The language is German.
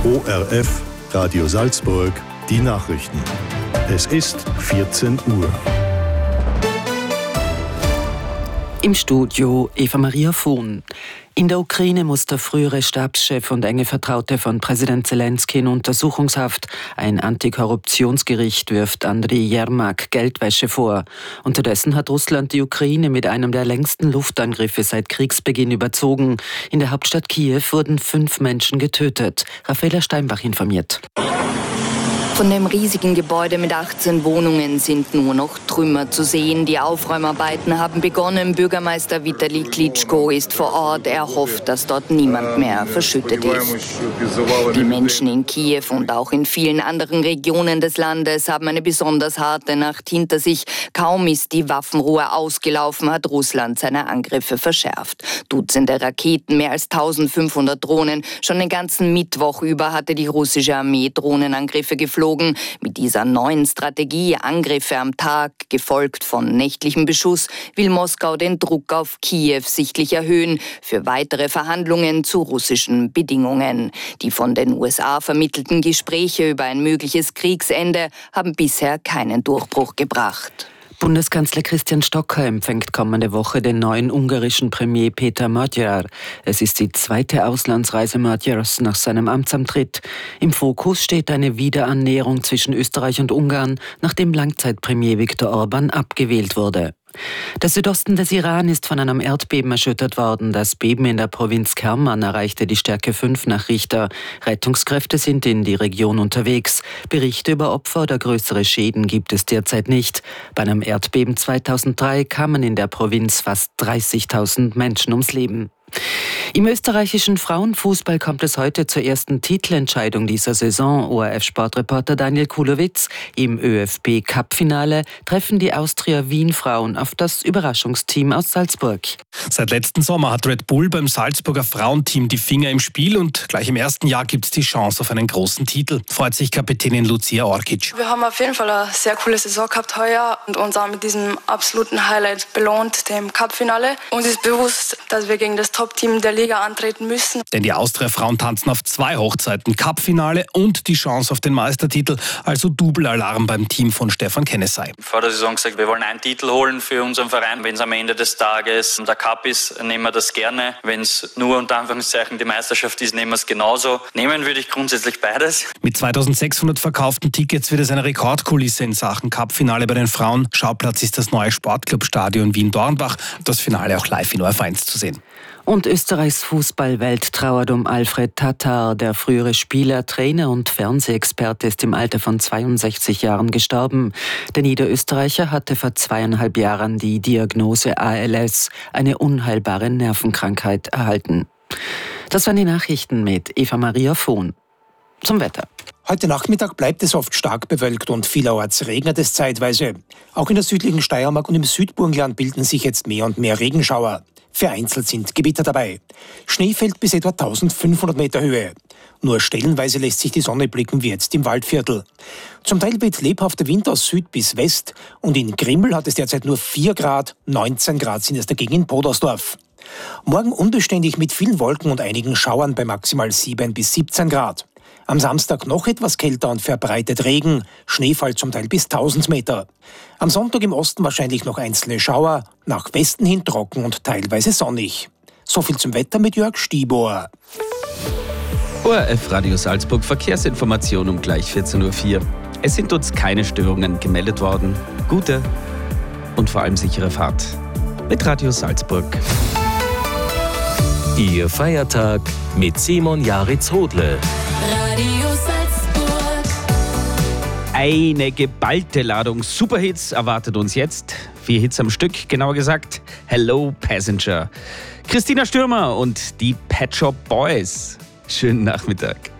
ORF Radio Salzburg, die Nachrichten. Es ist 14 Uhr. Im Studio Eva-Maria Vohn. In der Ukraine muss der frühere Stabschef und enge Vertraute von Präsident Zelensky in Untersuchungshaft. Ein Antikorruptionsgericht wirft Andriy Jermak Geldwäsche vor. Unterdessen hat Russland die Ukraine mit einem der längsten Luftangriffe seit Kriegsbeginn überzogen. In der Hauptstadt Kiew wurden 5 Menschen getötet. Raffaela Steinbach informiert. Von dem riesigen Gebäude mit 18 Wohnungen sind nur noch Trümmer zu sehen. Die Aufräumarbeiten haben begonnen. Bürgermeister Vitali Klitschko ist vor Ort. Er hofft, dass dort niemand mehr verschüttet ist. Die Menschen in Kiew und auch in vielen anderen Regionen des Landes haben eine besonders harte Nacht hinter sich. Kaum ist die Waffenruhe ausgelaufen, hat Russland seine Angriffe verschärft. Dutzende Raketen, mehr als 1500 Drohnen. Schon den ganzen Mittwoch über hatte die russische Armee Drohnenangriffe geflogen. Mit dieser neuen Strategie, Angriffe am Tag, gefolgt von nächtlichem Beschuss, will Moskau den Druck auf Kiew sichtlich erhöhen für weitere Verhandlungen zu russischen Bedingungen. Die von den USA vermittelten Gespräche über ein mögliches Kriegsende haben bisher keinen Durchbruch gebracht. Bundeskanzler Christian Stocker empfängt kommende Woche den neuen ungarischen Premier Péter Magyar. Es ist die zweite Auslandsreise Magyars nach seinem Amtsantritt. Im Fokus steht eine Wiederannäherung zwischen Österreich und Ungarn, nachdem Langzeitpremier Viktor Orban abgewählt wurde. Der Südosten des Iran ist von einem Erdbeben erschüttert worden. Das Beben in der Provinz Kerman erreichte die Stärke 5 nach Richter. Rettungskräfte sind in die Region unterwegs. Berichte über Opfer oder größere Schäden gibt es derzeit nicht. Bei einem Erdbeben 2003 kamen in der Provinz fast 30.000 Menschen ums Leben. Im österreichischen Frauenfußball kommt es heute zur ersten Titelentscheidung dieser Saison. ORF-Sportreporter Daniel Kulowitz. Im ÖFB-Cup-Finale treffen die Austria-Wien-Frauen auf das Überraschungsteam aus Salzburg. Seit letzten Sommer hat Red Bull beim Salzburger Frauenteam die Finger im Spiel und gleich im ersten Jahr gibt es die Chance auf einen großen Titel, freut sich Kapitänin Lucia Orkic. Wir haben auf jeden Fall eine sehr coole Saison gehabt heuer und uns auch mit diesem absoluten Highlight belohnt, dem Cup-Finale. Uns ist bewusst, dass wir gegen das Top-Team der Liga antreten müssen. Denn die Austria-Frauen tanzen auf 2 Hochzeiten, Cup-Finale und die Chance auf den Meistertitel, also Double-Alarm beim Team von Stefan Kennesey. Vor der Saison gesagt, wir wollen einen Titel holen für unseren Verein. Wenn es am Ende des Tages der Cup ist, nehmen wir das gerne. Wenn es nur unter Anführungszeichen die Meisterschaft ist, nehmen wir es genauso. Nehmen würde ich grundsätzlich beides. Mit 2600 verkauften Tickets wird es eine Rekordkulisse in Sachen Cup-Finale bei den Frauen. Schauplatz ist das neue Sportclub-Stadion Wien-Dornbach. Das Finale auch live in ORF1 zu sehen. Und Österreichs Fußballwelt trauert um Alfred Tatar. Der frühere Spieler, Trainer und Fernsehexperte ist im Alter von 62 Jahren gestorben. Der Niederösterreicher hatte vor 2,5 Jahren die Diagnose ALS, eine unheilbare Nervenkrankheit, erhalten. Das waren die Nachrichten mit Eva-Maria Vohn. Zum Wetter. Heute Nachmittag bleibt es oft stark bewölkt und vielerorts regnet es zeitweise. Auch in der südlichen Steiermark und im Südburgenland bilden sich jetzt mehr und mehr Regenschauer. Vereinzelt sind Gewitter dabei. Schnee fällt bis etwa 1500 Meter Höhe. Nur stellenweise lässt sich die Sonne blicken, wie jetzt im Waldviertel. Zum Teil weht lebhafter Wind aus Süd bis West und in Grimmel hat es derzeit nur 4 Grad, 19 Grad sind es dagegen in Podersdorf. Morgen unbeständig mit vielen Wolken und einigen Schauern bei maximal 7 bis 17 Grad. Am Samstag noch etwas kälter und verbreitet Regen, Schneefall zum Teil bis 1000 Meter. Am Sonntag im Osten wahrscheinlich noch einzelne Schauer, nach Westen hin trocken und teilweise sonnig. So viel zum Wetter mit Jörg Stiebohr. ORF Radio Salzburg Verkehrsinformation um gleich 14.04 Uhr. Es sind uns keine Störungen gemeldet worden. Gute und vor allem sichere Fahrt mit Radio Salzburg. Ihr Feiertag mit Simon Jaritz-Hodle. Radio Salzburg. Eine geballte Ladung Superhits erwartet uns jetzt. 4 Hits am Stück, genauer gesagt Hello Passenger. Christina Stürmer und die Pet Shop Boys. Schönen Nachmittag.